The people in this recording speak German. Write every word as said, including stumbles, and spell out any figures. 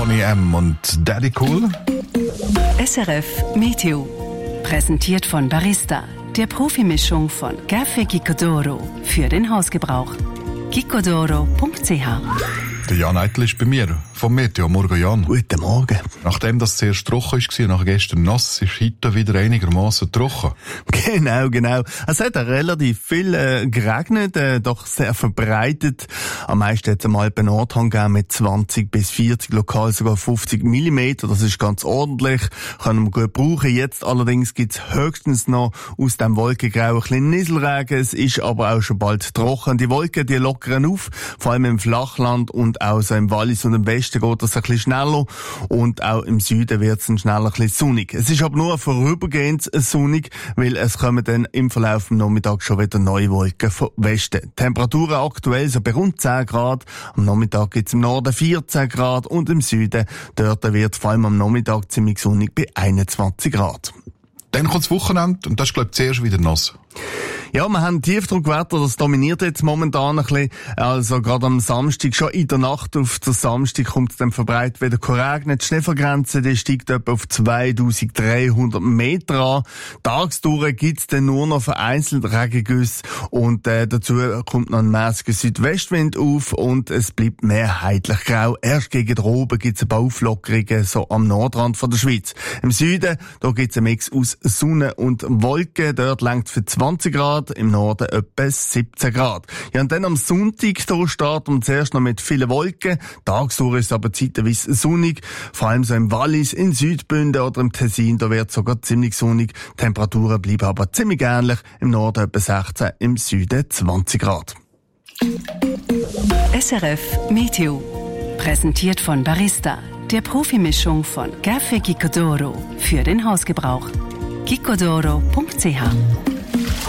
Boney M. und Daddy Cool. S R F Meteo. Präsentiert von Barista, der Profimischung von Café Gicodoro für den Hausgebrauch. gicodoro punkt c h. Der Jan Eitel ist bei mir, vom Meteo. Morgen, Jan. Guten Morgen. Nachdem das zuerst trocken war, nach gestern nass, ist heute wieder einigermaßen trocken. Genau, genau. Es hat relativ viel äh, geregnet, äh, doch sehr verbreitet. Am meisten hat es am Alpen Nordhang gegeben mit zwanzig bis vierzig, lokal sogar fünfzig Millimeter. Das ist ganz ordentlich, können wir gut brauchen. Jetzt allerdings gibt es höchstens noch aus dem Wolkengrau ein bisschen Nieselregen. Es ist aber auch schon bald trocken. Die Wolken, die lockern auf, vor allem im Flachland und auch so im Wallis und im Westen geht das ein bisschen schneller und auch im Süden wird es dann schneller ein bisschen sonnig. Es ist aber nur vorübergehend sonnig, weil es kommen dann im Verlauf des Nachmittags schon wieder neue Wolken vom Westen. Temperaturen aktuell so bei rund zehn Grad. Am Nachmittag gibt es im Norden vierzehn Grad und im Süden, dort wird vor allem am Nachmittag ziemlich sonnig bei einundzwanzig Grad. Dann kommt das Wochenende und das ist, glaube ich, zuerst wieder nass. Ja, wir haben Tiefdruckwetter, das dominiert jetzt momentan ein bisschen. Also gerade am Samstag, schon in der Nacht auf den Samstag kommt es dann verbreitet wieder geregnet. Die Schneefallgrenze, die steigt etwa auf zweitausenddreihundert Meter an. Tagsdurch gibt's dann nur noch vereinzelt Regengüsse und äh, dazu kommt noch ein mäßiger Südwestwind auf und es bleibt mehrheitlich grau. Erst gegen den Oben gibt's ein paar Auflockerungen so am Nordrand von der Schweiz. Im Süden, da gibt's einen Mix aus Sonne und Wolken. Dort langt für zwanzig Grad, im Norden etwa siebzehn Grad. Ja, und dann am Sonntag, da starten wir zuerst noch mit vielen Wolken. Tagsüber ist es aber zeitweise sonnig. Vor allem so im Wallis, in Südbünden oder im Tessin, da wird es sogar ziemlich sonnig. Temperaturen bleiben aber ziemlich ähnlich. Im Norden etwa sechzehn, im Süden zwanzig Grad. S R F Meteo. Präsentiert von Barista, der Profimischung von Café Gicodoro für den Hausgebrauch. gicodoro punkt c h.